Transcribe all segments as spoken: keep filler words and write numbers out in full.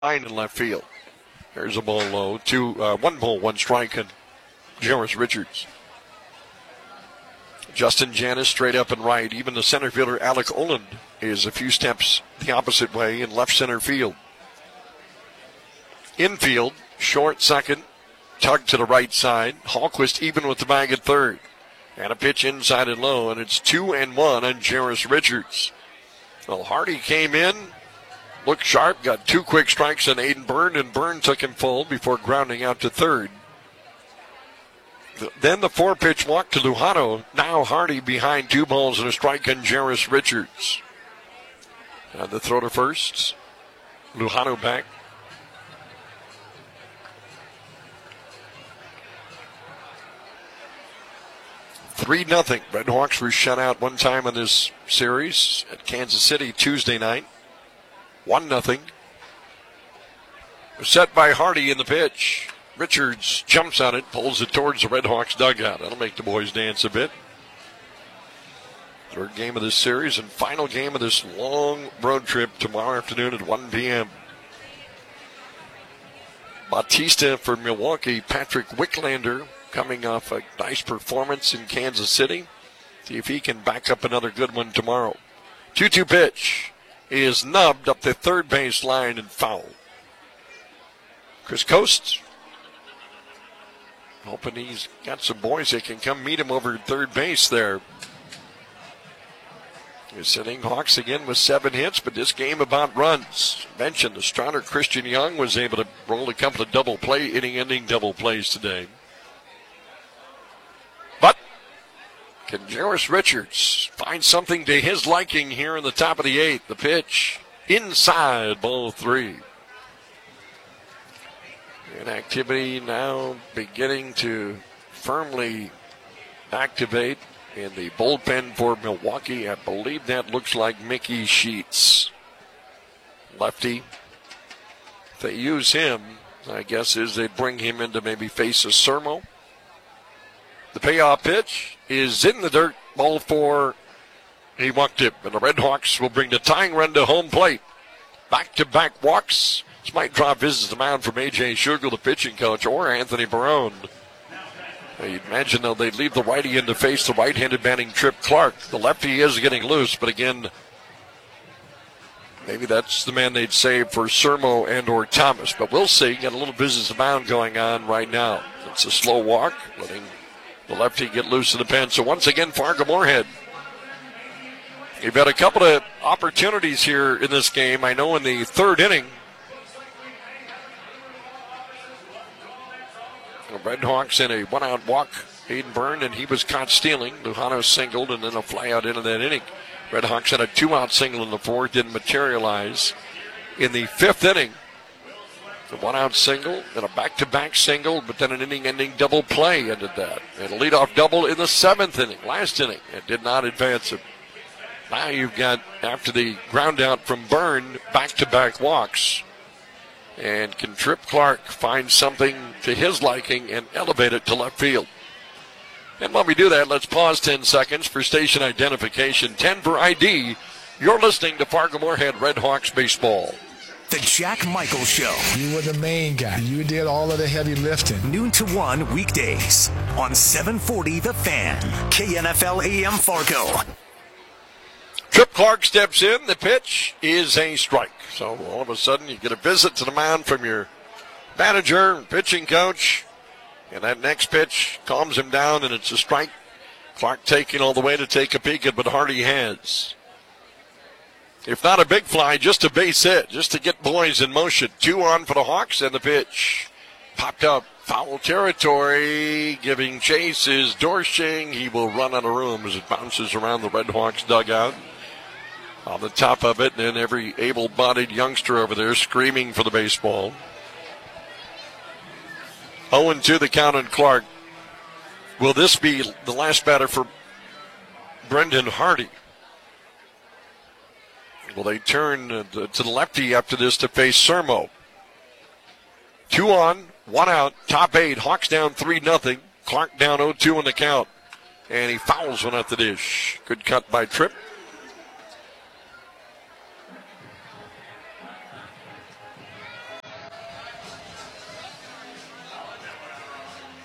Line in left field. There's a ball low. Two, uh, one ball, one strike, and Jairus Richards. Justin Janis straight up and right. Even the center fielder, Alec Oland, is a few steps the opposite way in left center field. Infield, short second, tug to the right side. Hallquist even with the bag at third. And a pitch inside and low, and it's two and one on Jairus Richards. Well, Hardy came in, looked sharp, got two quick strikes on Aiden Byrne, and Byrne took him full before grounding out to third. Then the four-pitch walk to Lujano. Now Hardy behind two balls and a strike on Jairus Richards. And the throw to first. Lujano back. three nothing. Red Hawks were shut out one time in this series at Kansas City Tuesday night. one nothing. Set by Hardy in the pitch. Richards jumps on it, pulls it towards the Red Hawks dugout. That'll make the boys dance a bit. Third game of this series and final game of this long road trip tomorrow afternoon at one p.m. Bautista for Milwaukee. Patrick Wicklander coming off a nice performance in Kansas City. See if he can back up another good one tomorrow. two two pitch is nubbed up the third base line and foul. Chris Coates hoping he's got some boys that can come meet him over at third base there. He's sitting Hawks again with seven hits, but this game about runs. Mentioned the starter Christian Young was able to roll a couple of double play, inning-ending double plays today. But can Jairus Richards find something to his liking here in the top of the eighth? The pitch inside, ball three. Inactivity now beginning to firmly activate in the bullpen for Milwaukee. I believe that looks like Mickey Sheets. Lefty. If they use him, I guess is they bring him in to maybe face a Sermo. The payoff pitch is in the dirt. Ball four. He walked it. And the Red Hawks will bring the tying run to home plate. Back-to-back walks. This might draw visits to the mound from A J. Sugar, the pitching coach, or Anthony Barone. You'd imagine, though, they'd leave the righty in to face the right-handed batting Trip Clark. The lefty is getting loose, but again, maybe that's the man they'd save for Sermo and or Thomas. But we'll see. Got a little business to mound going on right now. It's a slow walk, letting the lefty get loose in the pen. So once again, Fargo Moorhead. You've had a couple of opportunities here in this game. I know in the third inning, the Red Hawks in a one-out walk, Aiden Byrne, and he was caught stealing. Lujano singled and then a fly out into that inning. Red Hawks had a two-out single in the fourth, didn't materialize. In the fifth inning, the one-out single, then a back-to-back single, but then an inning-ending double play ended that. And a leadoff double in the seventh inning, last inning. It did not advance it. Now you've got, after the ground out from Byrne, back-to-back walks. And can Trip Clark find something to his liking and elevate it to left field? And while we do that, let's pause ten seconds for station identification. ten for I D. You're listening to Fargo Moorhead Red Hawks baseball. The Jack Michaels Show. You were the main guy. You did all of the heavy lifting. Noon to one weekdays on seven forty The Fan. K N F L A M Fargo. Trip Clark steps in. The pitch is a strike. So all of a sudden you get a visit to the mound from your manager and pitching coach. And that next pitch calms him down and it's a strike. Clark taking all the way to take a peek at what Hardy has. If not a big fly, just a base hit, just to get boys in motion. Two on for the Hawks, and the pitch popped up. Foul territory, giving chase is Dorsching. He will run out of room as it bounces around the Red Hawks dugout. On the top of it, and then every able-bodied youngster over there screaming for the baseball. oh and two the count on Clark. Will this be the last batter for Brendan Hardy? Will they turn to the lefty after this to face Sermo? Two on, one out, top eight. Hawks down three nothing. Clark down oh two in the count. And he fouls one at the dish. Good cut by Tripp.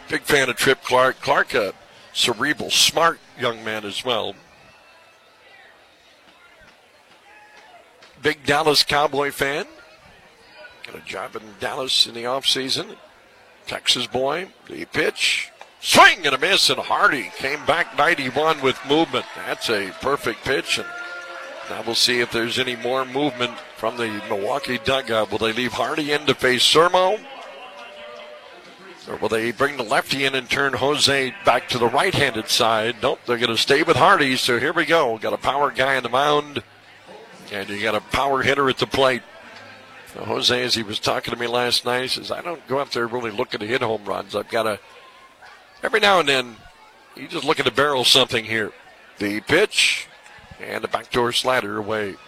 Big fan of Trip Clark. Clark, a cerebral, smart young man as well. Big Dallas Cowboy fan. Got a job in Dallas in the offseason. Texas boy. The pitch. Swing and a miss, and Hardy came back ninety-one with movement. That's a perfect pitch. And now we'll see if there's any more movement from the Milwaukee dugout. Will they leave Hardy in to face Sermo? Or will they bring the lefty in and turn Jose back to the right-handed side? Nope, they're going to stay with Hardy. So here we go. Got a power guy on the mound. And you got a power hitter at the plate. Now, Jose, as he was talking to me last night, says, I don't go out there really looking to hit home runs. I've got to, every now and then, you just looking to barrel something here. The pitch and a backdoor slider away.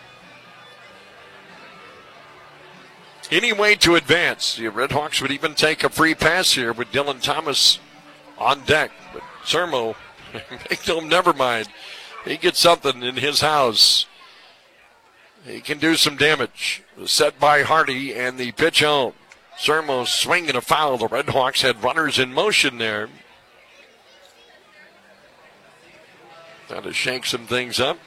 Any way to advance. The Red Hawks would even take a free pass here with Dylan Thomas on deck. But Sermo, make them never mind. He gets something in his house. He can do some damage. Set by Hardy and the pitch on. Sermo swinging a foul. The Red Hawks had runners in motion there. Trying to shake some things up.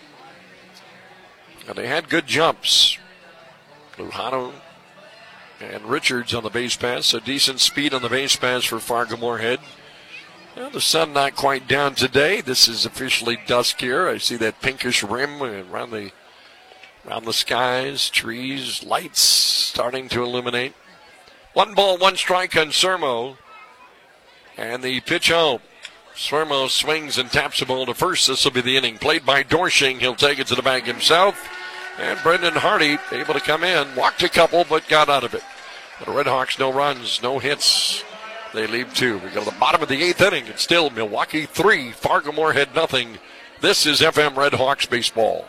And they had good jumps. Lujano and Richards on the base pass. So decent speed on the base pass for Fargo-Moorhead. Well, the sun not quite down today. This is officially dusk here. I see that pinkish rim around the around the skies, trees, lights starting to illuminate. One ball, one strike on Sermo. And the pitch home. Sermo swings and taps the ball to first. This will be the inning. Played by Dorshing. He'll take it to the bag himself. And Brendan Hardy able to come in. Walked a couple, but got out of it. The Red Hawks, no runs, no hits. They leave two. We go to the bottom of the eighth inning. It's still Milwaukee three, Fargo-Moorhead nothing. This is F M Red Hawks baseball.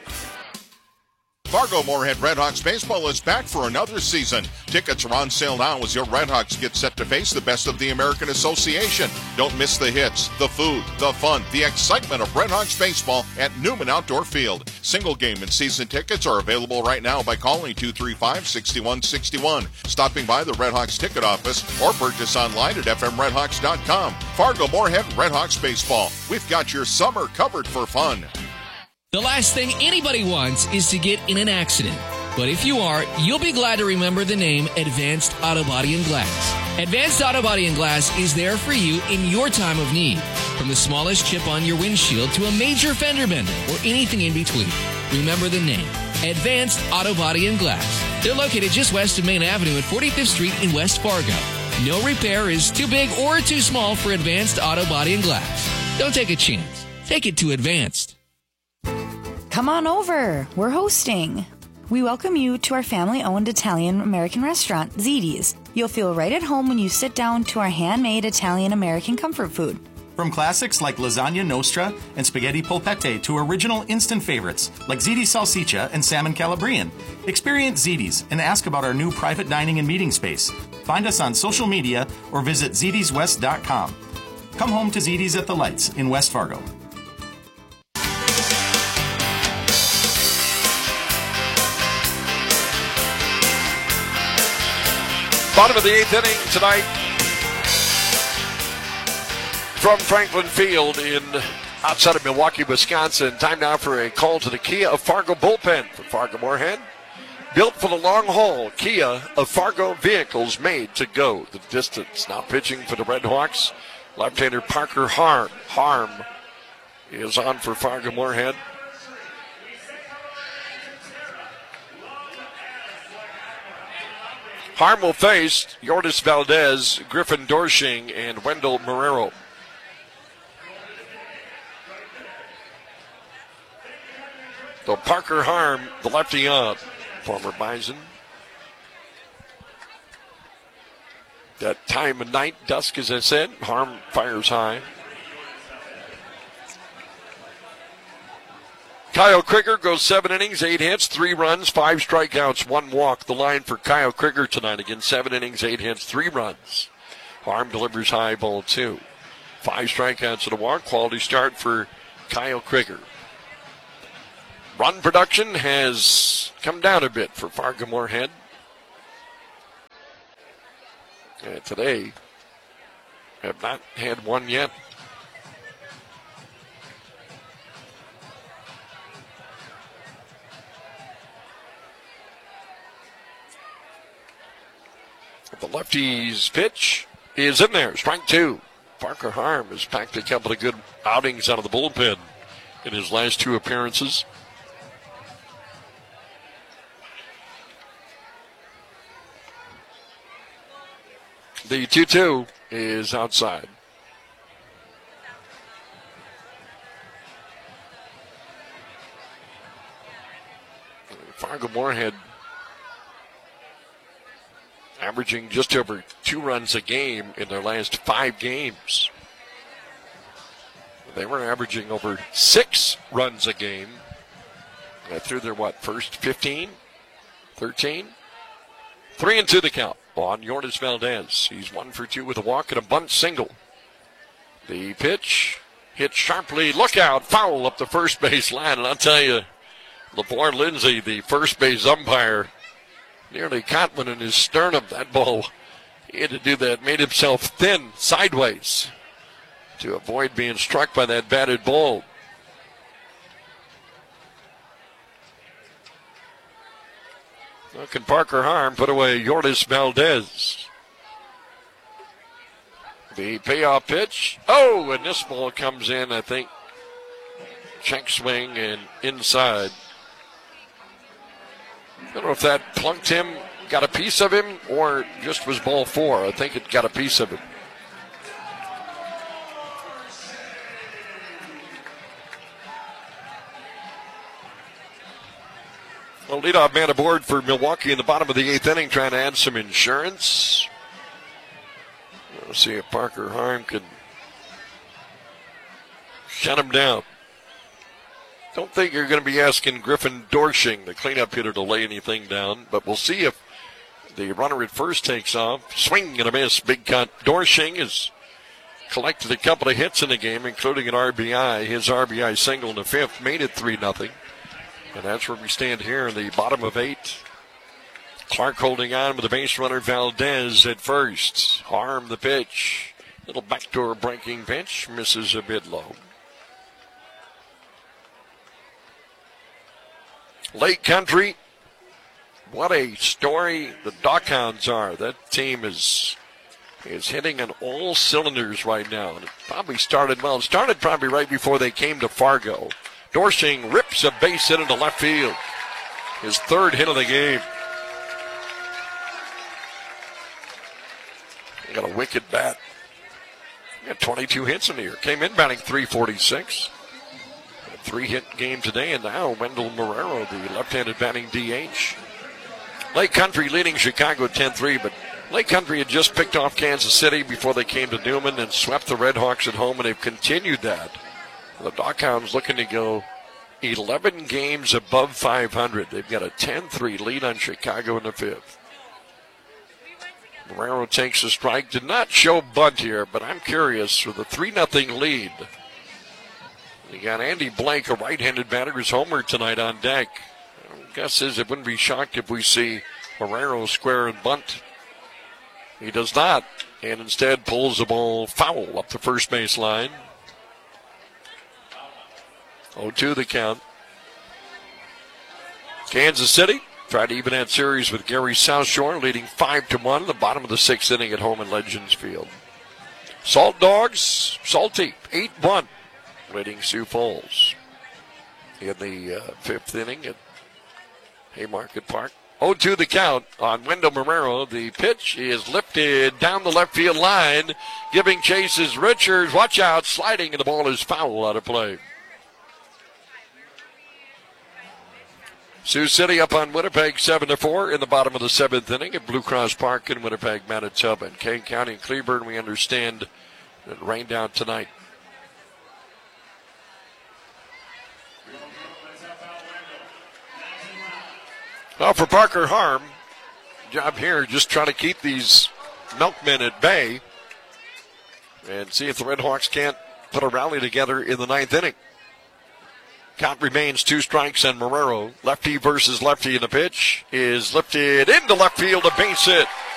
Fargo-Moorhead Red Hawks baseball is back for another season. Tickets are on sale now as your Red Hawks get set to face the best of the American Association. Don't miss the hits, the food, the fun, the excitement of Red Hawks baseball at Newman Outdoor Field. Single game and season tickets are available right now by calling two three five, six one six one, stopping by the Red Hawks ticket office, or purchase online at f m red hawks dot com. Fargo-Moorhead Red Hawks baseball. We've got your summer covered for fun. The last thing anybody wants is to get in an accident. But if you are, you'll be glad to remember the name Advanced Auto Body and Glass. Advanced Auto Body and Glass is there for you in your time of need. From the smallest chip on your windshield to a major fender bender or anything in between. Remember the name, Advanced Auto Body and Glass. They're located just west of Main Avenue at forty-fifth Street in West Fargo. No repair is too big or too small for Advanced Auto Body and Glass. Don't take a chance. Take it to Advanced. Come on over. We're hosting. We welcome you to our family-owned Italian-American restaurant, Ziti's. You'll feel right at home when you sit down to our handmade Italian-American comfort food. From classics like lasagna nostra and spaghetti polpette to original instant favorites like Ziti's salsiccia and salmon calabrian. Experience Ziti's and ask about our new private dining and meeting space. Find us on social media or visit zitis west dot com. Come home to Ziti's at the Lights in West Fargo. Bottom of the eighth inning tonight from Franklin Field in outside of Milwaukee, Wisconsin. Time now for a call to the Kia of Fargo bullpen for Fargo-Moorhead. Built for the long haul, Kia of Fargo vehicles made to go the distance. Now pitching for the Red Hawks, left-hander Parker Harm. Harm is on for Fargo-Moorhead. Harm will face Yordis Valdez, Griffin Dorshing, and Wendell Marrero. So Parker Harm, the lefty on, former Bison. That time of night, dusk, as I said, Harm fires high. Kyle Krieger goes seven innings, eight hits, three runs, five strikeouts, one walk. The line for Kyle Krieger tonight. Again, seven innings, eight hits, three runs. Harm delivers high, ball two. Five strikeouts and a walk. Quality start for Kyle Krieger. Run production has come down a bit for Fargo-Moorhead. And today, have not had one yet. The lefty's pitch is in there. Strike two. Parker Harm has packed a couple of good outings out of the bullpen in his last two appearances. The two two is outside. Fargo Moorhead averaging just over two runs a game in their last five games. They were averaging over six runs a game uh, through their, what, first fifteen, thirteen? Three and two the count on Yordes Valdez. He's one for two with a walk and a bunt single. The pitch hit sharply. Look out, foul up the first base line. And I'll tell you, LeVar Lindsay, the first base umpire, nearly caught one in his sternum. That ball, he had to do that, made himself thin sideways to avoid being struck by that batted ball. Look, can Parker Harm put away Yordes Valdez? The payoff pitch. Oh, and this ball comes in, I think, check swing and inside. I don't know if that plunked him, got a piece of him, or just was ball four. I think it got a piece of him. Well, leadoff man aboard for Milwaukee in the bottom of the eighth inning, trying to add some insurance. We'll see if Parker Harm can shut him down. Don't think you're going to be asking Griffin Dorsching, the cleanup hitter, to lay anything down, but we'll see if the runner at first takes off. Swing and a miss, big cut. Dorsching has collected a couple of hits in the game, including an R B I. His R B I single in the fifth made it three nothing. And that's where we stand here in the bottom of eight. Clark holding on with the base runner Valdez at first. Harm the pitch. Little backdoor breaking pitch. Misses a bit low. Lake Country. What a story the Dockhounds are. That team is is hitting on all cylinders right now. And it probably started, well, it started probably right before they came to Fargo. Dorsching rips a base hit into left field. His third hit of the game. He got a wicked bat. He got twenty-two hits in the year. Came in batting three forty-six. A three-hit game today, and now Wendell Marrero, the left-handed batting D H. Lake Country leading Chicago ten three, but Lake Country had just picked off Kansas City before they came to Newman and swept the Red Hawks at home, and they've continued that. The Dockhounds looking to go eleven games above five hundred. They've got a ten three lead on Chicago in the fifth. Marrero takes a strike. Did not show bunt here, but I'm curious with a three nothing lead. You got Andy Blake, a right-handed batter, who's homered tonight on deck. Guess is it wouldn't be shocked if we see Marrero square and bunt. He does not, and instead pulls the ball foul up the first base line. oh two the count. Kansas City tried to even that series with Gary South Shore, leading five to one, the bottom of the sixth inning at home in Legends Field. Salt Dogs, salty, eight one, leading Sioux Falls in the uh, fifth inning at Haymarket Park. oh two the count on Wendell Marrero. The pitch is lifted down the left field line, giving chase is Richards. Watch out, sliding, and the ball is foul out of play. Sioux City up on Winnipeg seven to four in the bottom of the seventh inning at Blue Cross Park in Winnipeg, Manitoba. And Kane County and Cleburne, we understand, it rained out tonight. Well, for Parker Harm, job here just trying to keep these milkmen at bay and see if the Red Hawks can't put a rally together in the ninth inning. Count remains two strikes on Marrero. Lefty versus lefty, in the pitch is lifted into left field, a base hit.